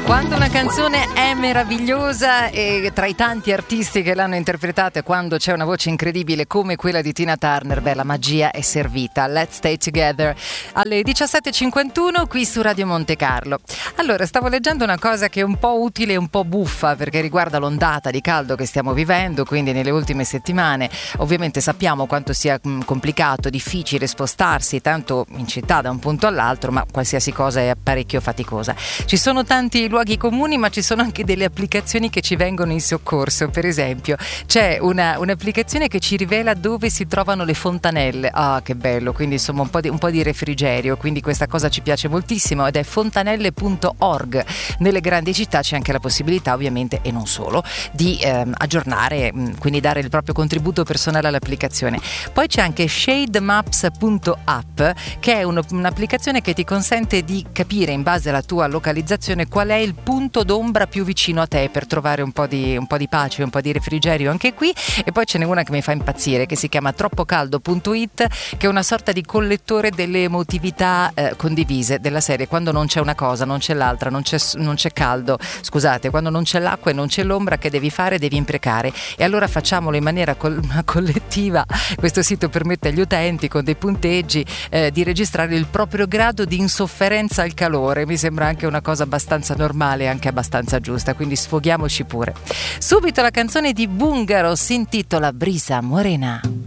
Quando una canzone è meravigliosa e tra i tanti artisti che l'hanno interpretata, quando c'è una voce incredibile come quella di Tina Turner, beh, la magia è servita. Let's Stay Together alle 17.51 qui su Radio Monte Carlo. Allora, stavo leggendo una cosa che è un po' utile e un po' buffa perché riguarda l'ondata di caldo che stiamo vivendo, quindi nelle ultime settimane. Ovviamente sappiamo quanto sia complicato, difficile spostarsi, tanto in città da un punto all'altro, ma qualsiasi cosa è parecchio faticosa. Ci sono tanti luoghi comuni, ma ci sono anche delle applicazioni che ci vengono in soccorso. Per esempio c'è un'applicazione che ci rivela dove si trovano le fontanelle. Ah, che bello, quindi insomma un po' di refrigerio, quindi questa cosa ci piace moltissimo ed è fontanelle.org. Nelle grandi città c'è anche la possibilità, ovviamente, e non solo, di aggiornare, quindi dare il proprio contributo personale all'applicazione. Poi c'è anche shademaps.app, che è un'applicazione che ti consente di capire in base alla tua localizzazione qual è il punto d'ombra più vicino a te per trovare un po' di pace, un po' di refrigerio anche qui. E poi ce n'è una che mi fa impazzire, che si chiama troppocaldo.it, che è una sorta di collettore delle emotività condivise, della serie: quando non c'è una cosa, non c'è l'altra, non c'è caldo, scusate, quando non c'è l'acqua e non c'è l'ombra, che devi fare? Devi imprecare. E allora facciamolo in maniera collettiva. Questo sito permette agli utenti, con dei punteggi, di registrare il proprio grado di insofferenza al calore. Mi sembra anche una cosa abbastanza normale, anche abbastanza giusta, quindi sfoghiamoci pure. Subito la canzone di Bungaro, si intitola Brisa Morena.